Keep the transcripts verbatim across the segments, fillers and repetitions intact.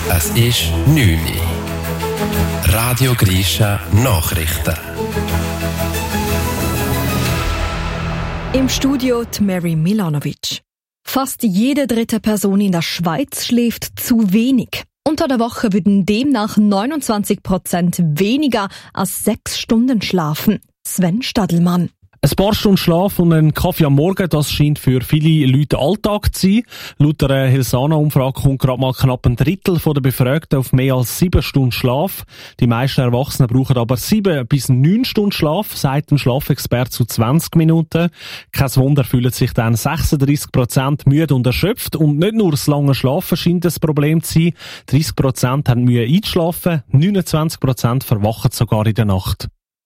Es ist neun Uhr. Radio Grisha Nachrichten. Im Studio die Mary Milanovic. Fast jede dritte Person in der Schweiz schläft zu wenig. Unter der Woche würden demnach neunundzwanzig Prozent weniger als sechs Stunden schlafen. Sven Stadelmann. Ein paar Stunden Schlaf und ein Kaffee am Morgen, das scheint für viele Leute Alltag zu sein. Laut einer Helsana-Umfrage kommt gerade mal knapp ein Drittel der Befragten auf mehr als sieben Stunden Schlaf. Die meisten Erwachsenen brauchen aber sieben bis neun Stunden Schlaf, sagt ein Schlafexperte zu zwanzig Minuten. Kein Wunder, fühlen sich dann sechsunddreissig Prozent müde und erschöpft. Und nicht nur das lange Schlafen scheint ein Problem zu sein. dreißig Prozent haben Mühe einzuschlafen, neunundzwanzig Prozent verwachen sogar in der Nacht.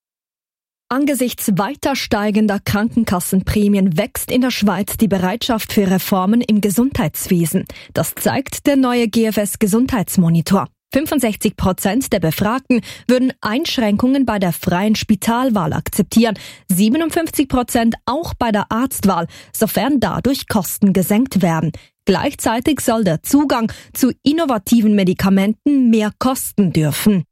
Angesichts weiter steigender Krankenkassenprämien wächst in der Schweiz die Bereitschaft für Reformen im Gesundheitswesen. Das zeigt der neue G F S-Gesundheitsmonitor. fünfundsechzig Prozent der Befragten würden Einschränkungen bei der freien Spitalwahl akzeptieren, siebenundfünfzig Prozent auch bei der Arztwahl, sofern dadurch Kosten gesenkt werden. Gleichzeitig soll der Zugang zu innovativen Medikamenten mehr kosten dürfen.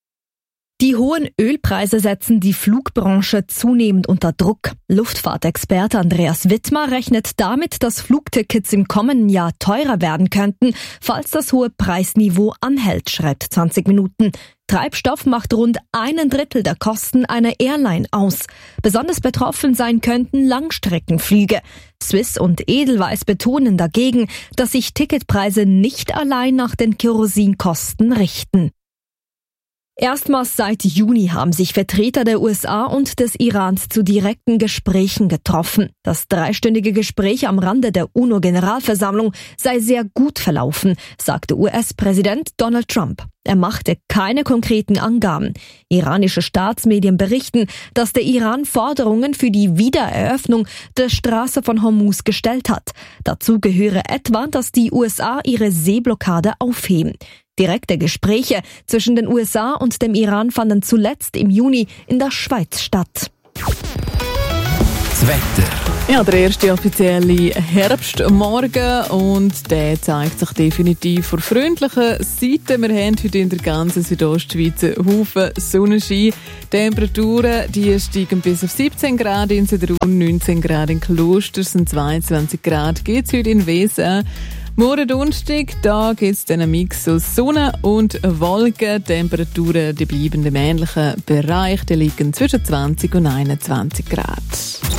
Die hohen Ölpreise setzen die Flugbranche zunehmend unter Druck. Luftfahrtexperte Andreas Wittmer rechnet damit, dass Flugtickets im kommenden Jahr teurer werden könnten, falls das hohe Preisniveau anhält, schreibt zwanzig Minuten. Treibstoff macht rund einen Drittel der Kosten einer Airline aus. Besonders betroffen sein könnten Langstreckenflüge. Swiss und Edelweiss betonen dagegen, dass sich Ticketpreise nicht allein nach den Kerosinkosten richten. Erstmals seit Juni haben sich Vertreter der U S A und des Irans zu direkten Gesprächen getroffen. Das dreistündige Gespräch am Rande der UNO-Generalversammlung sei sehr gut verlaufen, sagte U S-Präsident Donald Trump. Er machte keine konkreten Angaben. Iranische Staatsmedien berichten, dass der Iran Forderungen für die Wiedereröffnung der Straße von Hormuz gestellt hat. Dazu gehöre etwa, dass die U S A ihre Seeblockade aufheben. Direkte Gespräche zwischen den U S A und dem Iran fanden zuletzt im Juni in der Schweiz statt. Das Wetter. Ja, der erste offizielle Herbstmorgen und der zeigt sich definitiv von freundlichen Seite. Wir haben heute in der ganzen Südostschweiz einen Haufen Sonnenschein. Temperaturen die steigen bis auf siebzehn Grad in Söderunn, neunzehn Grad in Klosters und zweiundzwanzig Grad geht es heute in Wesen. Morgen Donnerstag, da gibt es einen Mix aus Sonne und Wolken. Temperaturen die bleiben im ähnlichen Bereich, die liegen zwischen zwanzig und einundzwanzig Grad.